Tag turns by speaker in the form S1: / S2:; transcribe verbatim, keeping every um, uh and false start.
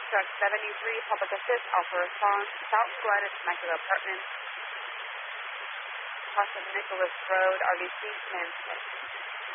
S1: Truck seventy-three, Public Assist, Offer Response, South Glen at Temecula Apartments, across of Nicholas Road, R V C, Manson.